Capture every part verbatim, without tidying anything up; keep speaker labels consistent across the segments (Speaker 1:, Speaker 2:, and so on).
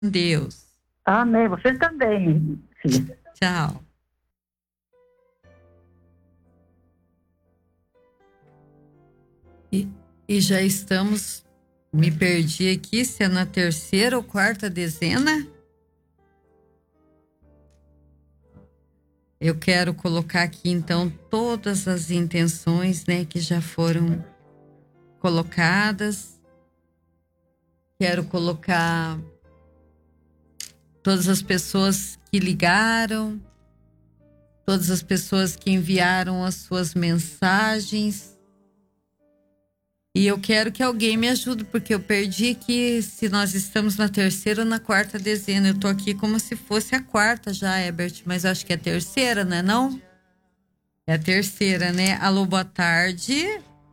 Speaker 1: Deus.
Speaker 2: Amém. Você também, filha.
Speaker 1: Tchau. E, e já estamos, me perdi aqui, se é na terceira ou quarta dezena. Eu quero colocar aqui, então, todas as intenções, né, que já foram colocadas. Quero colocar todas as pessoas que ligaram, todas as pessoas que enviaram as suas mensagens. E eu quero que alguém me ajude, porque eu perdi aqui se nós estamos na terceira ou na quarta dezena. Eu tô aqui como se fosse a quarta já, Herbert, mas acho que é a terceira, né, não? É a terceira, né? Alô, boa tarde.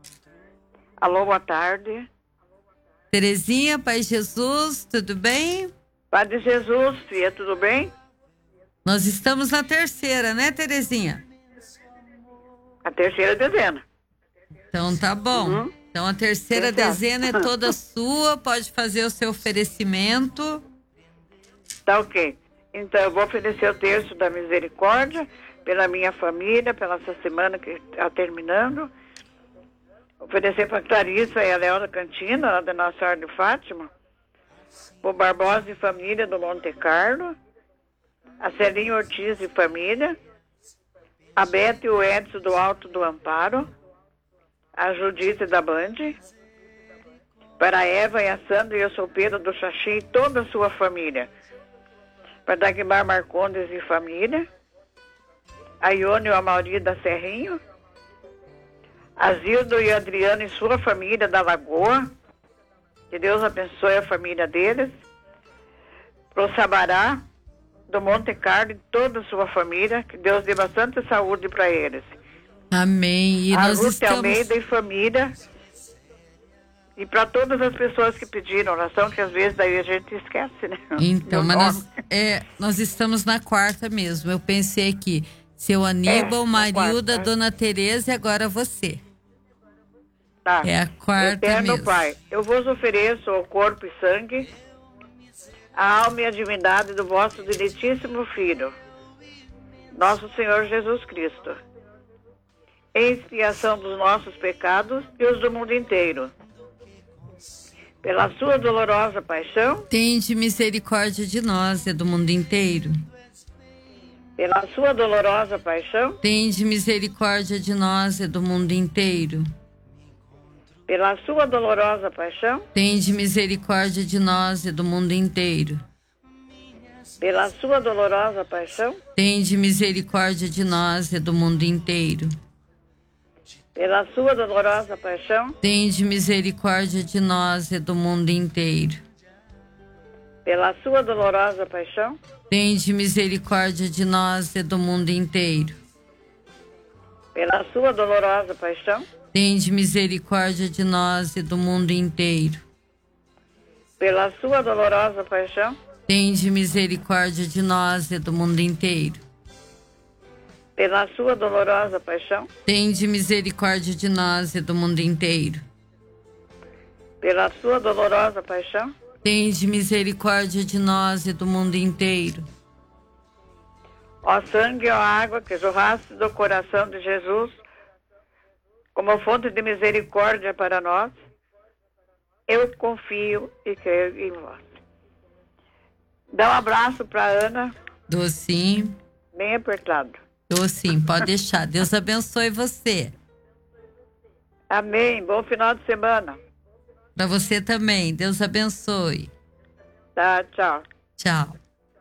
Speaker 3: Alô, boa tarde.
Speaker 1: Terezinha, Pai Jesus, tudo bem?
Speaker 3: Pai de Jesus, filha, tudo bem?
Speaker 1: Nós estamos na terceira, né, Terezinha?
Speaker 3: A terceira dezena.
Speaker 1: Então tá bom.
Speaker 3: Uhum.
Speaker 1: Então a terceira
Speaker 3: Exato.
Speaker 1: dezena é toda sua, pode fazer o seu oferecimento.
Speaker 3: Tá ok. Então eu vou oferecer o terço da misericórdia pela minha família, pela essa semana que está terminando. Oferecer para Clarissa e a Leona Cantina, lá da Nossa Senhora de Fátima. O Barbosa e família do Monte Carlo. A Celinha Ortiz e família. A Beta e o Edson do Alto do Amparo. A Judite da Band. Para a Eva e a Sandra e o Solpeiro do Xaxim e toda a sua família. Para Dagmar Marcondes e família. A Ione e a Mauri da Serrinho. A Zildo e a Adriano e sua família da Lagoa. Que Deus abençoe a família deles. Para o Sabará do Monte Carlo e toda a sua família. Que Deus dê bastante saúde para eles.
Speaker 1: Amém. E
Speaker 3: a
Speaker 1: nós
Speaker 3: Ruth
Speaker 1: estamos...
Speaker 3: Almeida e família. E para todas as pessoas que pediram oração, que às vezes daí a gente esquece, né?
Speaker 1: Então,
Speaker 3: Meu
Speaker 1: mas
Speaker 3: nome.
Speaker 1: nós, é, nós estamos na quarta mesmo. Eu pensei aqui, seu Aníbal,
Speaker 3: É,
Speaker 1: Marilda,
Speaker 3: quarta.
Speaker 1: Dona Tereza e agora você.
Speaker 3: Tá.
Speaker 1: É a quarta
Speaker 3: Eterno
Speaker 1: mesmo.
Speaker 3: Pai, eu vos ofereço o corpo e sangue, a alma e a divindade do vosso diletíssimo Filho, nosso Senhor Jesus Cristo, em expiação dos nossos pecados e os do mundo inteiro. Pela sua dolorosa paixão,
Speaker 1: Tende misericórdia de nós e do mundo inteiro.
Speaker 3: pela sua dolorosa paixão,
Speaker 1: Tende misericórdia de nós e do mundo inteiro.
Speaker 3: pela sua dolorosa paixão,
Speaker 1: Tende misericórdia de nós e do mundo inteiro.
Speaker 3: pela sua dolorosa paixão,
Speaker 1: Tende misericórdia de nós e do mundo inteiro.
Speaker 3: pela sua dolorosa paixão,
Speaker 1: Tende misericórdia de nós e do mundo inteiro.
Speaker 3: pela sua dolorosa paixão,
Speaker 1: Tende misericórdia de nós e do mundo inteiro.
Speaker 3: pela sua dolorosa paixão,
Speaker 1: Tende misericórdia de nós e do mundo inteiro.
Speaker 3: pela sua dolorosa paixão,
Speaker 1: Tende misericórdia de nós e do mundo inteiro.
Speaker 3: pela sua dolorosa paixão,
Speaker 1: Tende misericórdia de nós e do mundo inteiro.
Speaker 3: pela sua dolorosa paixão,
Speaker 1: Tende misericórdia de nós e do mundo inteiro.
Speaker 3: ó sangue e ó água que jorraste do coração de Jesus, como fonte de misericórdia para nós, eu confio e creio em vós. Dá um abraço para Ana,
Speaker 1: Dou sim,
Speaker 3: bem apertado.
Speaker 1: dou sim, pode deixar. Deus abençoe você.
Speaker 3: Amém. Bom final de semana.
Speaker 1: Para você também, Deus abençoe.
Speaker 3: Tá, tchau.
Speaker 1: Tchau.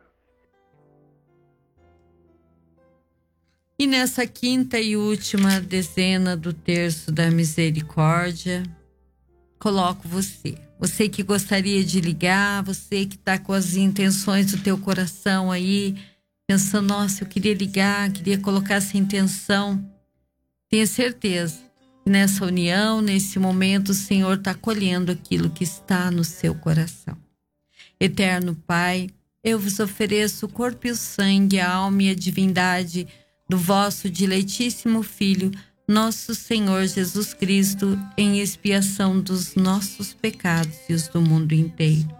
Speaker 1: E nessa quinta e última dezena do terço da misericórdia, coloco você. Você que gostaria de ligar, você que está com as intenções do teu coração aí, pensando, nossa, eu queria ligar, queria colocar essa intenção. Tenha certeza que nessa união, nesse momento, o Senhor está colhendo aquilo que está no seu coração. Eterno Pai, eu vos ofereço o corpo e o sangue, a alma e a divindade do vosso diletíssimo Filho, nosso Senhor Jesus Cristo, em expiação dos nossos pecados e os do mundo inteiro.